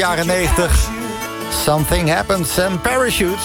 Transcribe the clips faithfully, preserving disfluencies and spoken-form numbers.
Jaren negentig. Something Happens and Parachute.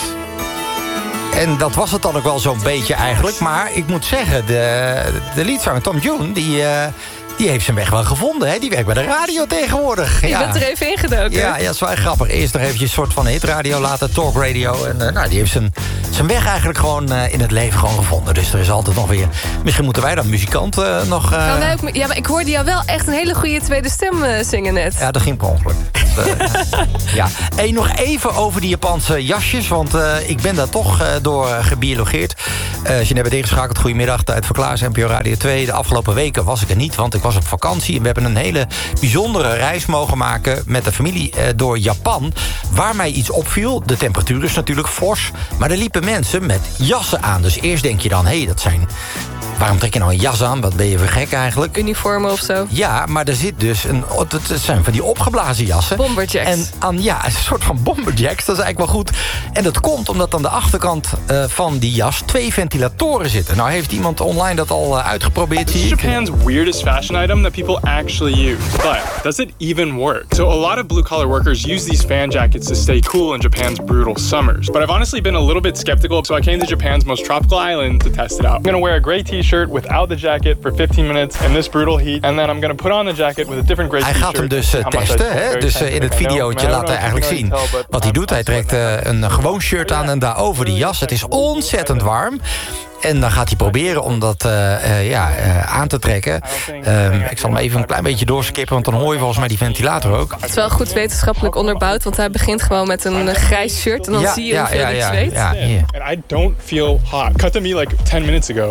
En dat was het dan ook wel zo'n beetje eigenlijk. Maar ik moet zeggen, de, de liedzanger Tom June, die... Uh, Die heeft zijn weg wel gevonden, hè? Die werkt bij de radio tegenwoordig. Je ja. bent er even ingedoken. Ja, ja, dat is wel grappig. Eerst nog eventjes een soort van hitradio, later talkradio. En uh, nou, die heeft zijn, zijn weg eigenlijk gewoon uh, in het leven gewoon gevonden. Dus er is altijd nog weer... Misschien moeten wij dan muzikanten uh, nog... Uh... Gaan wij ook, ja, maar ik hoorde jou wel echt een hele goede tweede stem uh, zingen net. Ja, dat ging per ongeluk. uh, ja. Hey, nog even over die Japanse jasjes. Want uh, ik ben daar toch uh, door uh, gebiologeerd. Uh, als je net bent ingeschakeld, goedemiddag. Tijd voor Klaas, N P O Radio twee. De afgelopen weken was ik er niet, want ik was op vakantie. En we hebben een hele bijzondere reis mogen maken met de familie uh, door Japan. Waar mij iets opviel, de temperatuur is natuurlijk fors. Maar er liepen mensen met jassen aan. Dus eerst denk je dan, hé, hey, dat zijn... Waarom trek je nou een jas aan? Wat ben je voor gek eigenlijk? Uniformen of zo? Ja, maar er zit dus een... Het zijn van die opgeblazen jassen. Bomberjacks. En aan, ja, een soort van bomberjacks. Dat is eigenlijk wel goed. En dat komt omdat aan de achterkant uh, van die jas twee ventilatoren zitten. Nou heeft iemand online dat al uh, uitgeprobeerd, zie ik. This is Japan's weirdest fashion item that people actually use. But does it even work? So a lot of blue-collar workers use these fan jackets to stay cool in Japan's brutal summers. But I've honestly been a little bit skeptical, so I came to Japan's most tropical island to test it out. I'm gonna wear a gray t-shirt shirt without the jacket for fifteen minutes in this brutal heat. And then I'm going to put on the jacket with a different gray hij t-shirt. Hij gaat hem dus uh, testen. Hè? Dus uh, in het videootje laat hij eigenlijk zien wat hij doet. Hij trekt uh, een gewoon shirt aan en daarover die jas. Het is ontzettend warm. En dan gaat hij proberen om dat uh, uh, ja, uh, aan te trekken. Uh, ik zal hem even een klein beetje doorskippen, want dan hoor je volgens mij die ventilator ook. Het is wel goed wetenschappelijk onderbouwd, want hij begint gewoon met een uh, grijs shirt. En dan ja, zie je ja, hoeveel ja, ik ja, zweet. Ja, ja. And I don't feel hot. Cut to me like ten minutes ago.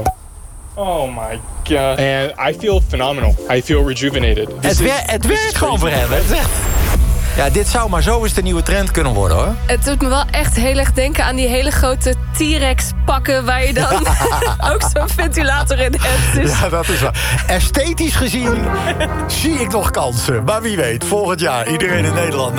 Oh my god. And I feel phenomenal. I feel rejuvenated. Het, wer het werkt gewoon voor hem. Het is echt... Ja, dit zou maar zo eens de nieuwe trend kunnen worden, hoor. Het doet me wel echt heel erg denken aan die hele grote T-Rex pakken... waar je dan ja. ook zo'n ventilator in hebt. Dus... Ja, dat is wel. Esthetisch gezien zie ik nog kansen. Maar wie weet, volgend jaar iedereen in Nederland...